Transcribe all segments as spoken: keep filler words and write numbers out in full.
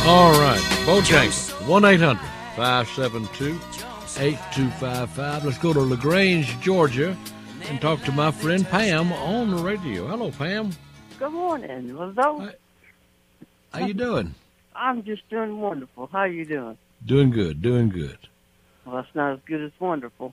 All right, Bojangles, one eight hundred five seven two eight two five five. Let's go to LaGrange, Georgia, and talk to my friend Pam on the radio. Hello, Pam. Good morning, Lazo. Hi. How you doing? I'm just doing wonderful. How you doing? Doing good, doing good. Well, that's not as good as wonderful.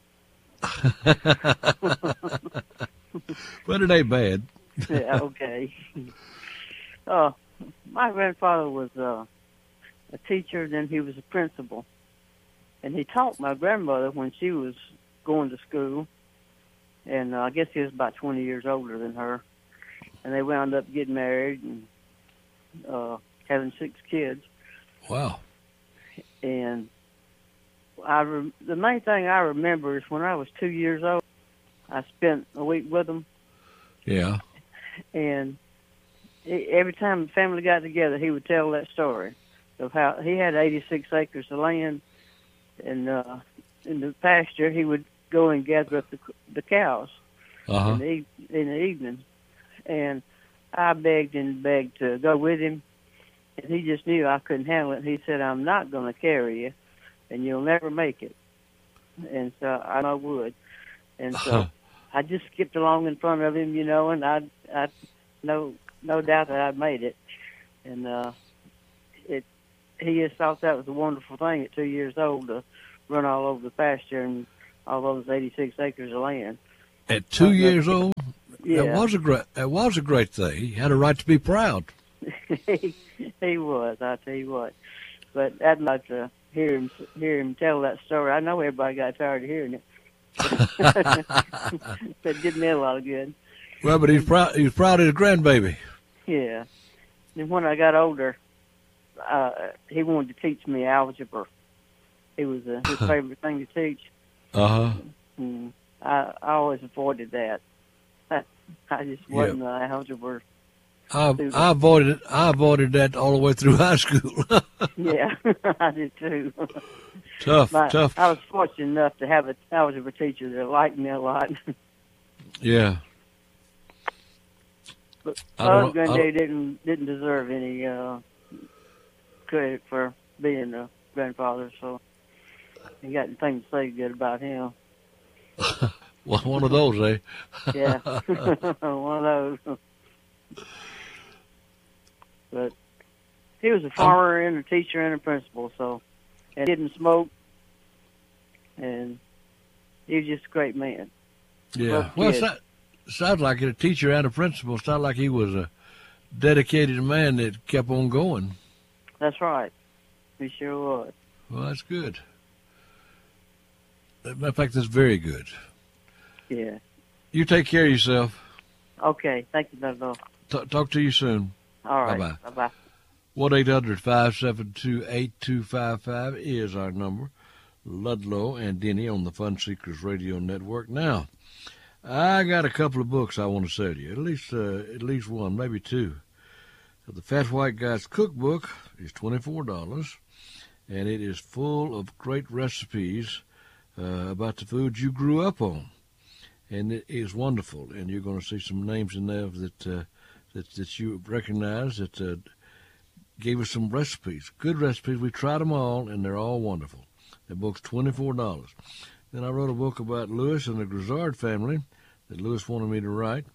But it ain't bad. Yeah, okay. Uh, my grandfather was uh, a teacher, then he was a principal. And he taught my grandmother when she was going to school. And uh, I guess he was about twenty years older than her. And they wound up getting married and uh, having six kids. Wow. And I re- the main thing I remember is when I was two years old, I spent a week with him. Yeah. And he, every time the family got together, he would tell that story of how he had eighty-six acres of land, and uh, in the pasture he would go and gather up the, the cows Uh-huh. in, the, e- in the evening. And I begged and begged to go with him, and he just knew I couldn't handle it. He said, "I'm not going to carry you, and you'll never make it." And so I know I would. And so I just skipped along in front of him, you know, and I, I, no, no doubt that I made it. And uh, it, he just thought that was a wonderful thing at two years old to run all over the pasture and all those eighty-six acres of land. At two years old, Yeah, that was a great. That was a great thing. He had a right to be proud. he, he was. I tell you what. But I'd like to hear him hear him tell that story. I know everybody got tired of hearing it. That did me a lot of good. Well, but he's proud. He's proud of his grandbaby. Yeah. And when I got older, uh, he wanted to teach me algebra. It was uh, his favorite thing to teach. Uh huh. And I, I always avoided that. I, I just wasn't an algebra. I, I avoided it. I avoided that all the way through high school. Yeah, I did too. Tough, My, tough. I was fortunate enough to have a algebra teacher that liked me a lot. Yeah. But I my don't other know- I granddaddy didn't didn't deserve any uh, credit for being a grandfather, so you got anything to say good about him. Well, one of those, eh? Yeah, one of those. But he was a farmer and a teacher and a principal, so and he didn't smoke, and he was just a great man. Yeah. Love Well, kids. so, sounds like it. A teacher and a principal. Sounds like he was a dedicated man that kept on going. That's right. He sure was. Well, that's good. As a matter of fact, that's very good. Yeah. You take care of yourself. Okay. Thank you, Doug. T- talk to you soon. All right. Bye-bye. Bye-bye. one eight hundred five seven two eight two five five is our number. Ludlow and Denny on the Fun Seekers Radio Network. Now, I got a couple of books I want to sell you. At least, uh, at least one, maybe two. The Fat White Guy's Cookbook is twenty-four dollars, and it is full of great recipes uh, about the foods you grew up on. And it is wonderful, and you're going to see some names in there that uh, that, that you recognize that uh, gave us some recipes, good recipes. We tried them all, and they're all wonderful. The book's twenty-four dollars. Then I wrote a book about Lewis and the Grizzard family that Lewis wanted me to write,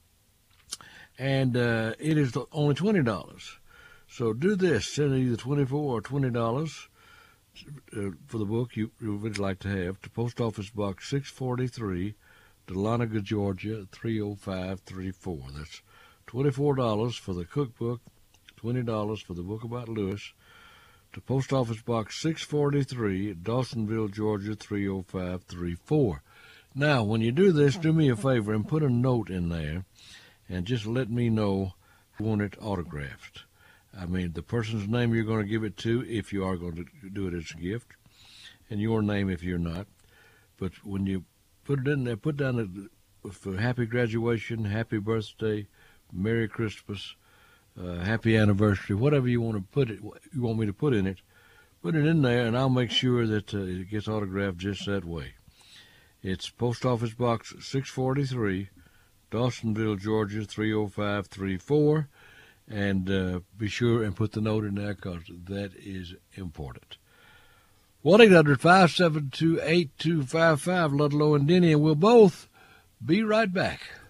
and uh, it is only twenty dollars. So do this. Send either twenty-four dollars or twenty dollars uh, for the book you, you would like to have to Post Office Box six forty-three, Dahlonega, Georgia, three oh five three four. That's twenty-four dollars for the cookbook, twenty dollars for the book about Lewis, to Post Office Box six forty-three, Dawsonville, Georgia, three oh five three four. Now, when you do this, do me a favor and put a note in there and just let me know who want it autographed. I mean, the person's name you're going to give it to, if you are going to do it as a gift, and your name if you're not. But when you put it in there, put down a, for happy graduation, happy birthday, Merry Christmas, uh, happy anniversary, whatever you want to put it, you want me to put in it, put it in there, and I'll make sure that uh, it gets autographed just that way. It's Post Office Box six forty-three, Dawsonville, Georgia, three oh five three four. And uh, be sure and put the note in there because that is important. one eight hundred five seven two eight two five five, Ludlow and Denny, and we'll both be right back.